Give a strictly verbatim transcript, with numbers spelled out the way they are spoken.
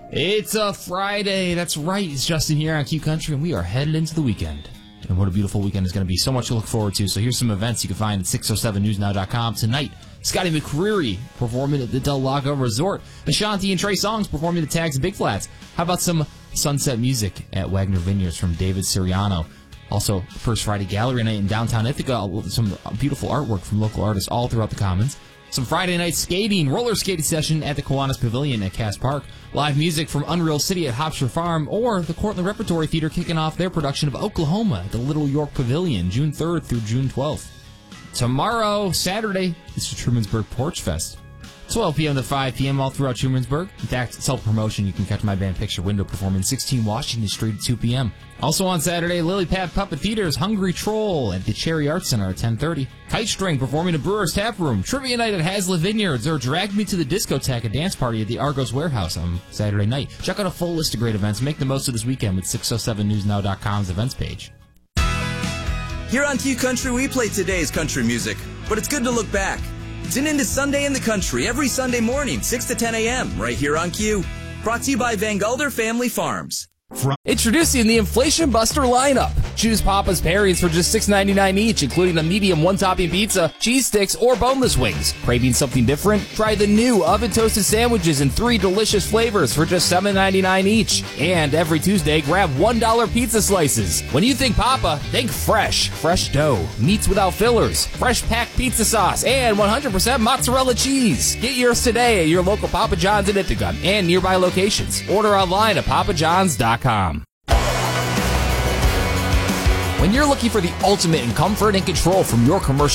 It's a Friday. That's right. It's Justin here on Q Country, and we are headed into the weekend. And what a beautiful weekend it's going to be. So much to look forward to. So here's some events you can find at six oh seven news now dot com. Tonight, Scotty McCreery performing at the Del Lago Resort. Ashanti and Trey Songz performing at Tags Big Flats. How about some sunset music at Wagner Vineyards from David Siriano? Also, First Friday Gallery Night in downtown Ithaca. Some beautiful artwork from local artists all throughout the Commons. Some Friday night skating, roller skating session at the Kiwanis Pavilion at Cass Park. Live music from Unreal City at Hopshire Farm, or the Cortland Repertory Theater kicking off their production of Oklahoma at the Little York Pavilion, June third through June twelfth. Tomorrow, Saturday, is the Trumansburg Porch Fest. twelve p.m. to five p.m. all throughout Trumansburg. In fact, self-promotion, you can catch my band Picture Window performing sixteen Washington Street at two p.m. Also on Saturday, Lily Pad Puppet Theater's Hungry Troll at the Cherry Arts Center at ten thirty. Kite String performing at Brewer's Tap Room. Trivia Night at Hazlitt Vineyards, or Drag Me to the Discotheque, a dance party at the Argos Warehouse on Saturday night. Check out a full list of great events. Make the most of this weekend with six oh seven news now dot com's events page. Here on Q Country, we play today's country music, but it's good to look back. Tune in to Sunday in the Country every Sunday morning, six to ten a.m., right here on Q. Brought to you by Van Gulder Family Farms. Introducing the Inflation Buster lineup. Choose Papa's pairings for just six ninety-nine each, including a medium one-topping pizza, cheese sticks, or boneless wings. Craving something different? Try the new oven-toasted sandwiches in three delicious flavors for just seven ninety-nine each. And every Tuesday, grab one dollar pizza slices. When you think Papa, think fresh. Fresh dough, meats without fillers, fresh packed pizza sauce, and one hundred percent mozzarella cheese. Get yours today at your local Papa John's in Ithaca and nearby locations. Order online at papa johns dot com. When you're looking for the ultimate in comfort and control from your commercial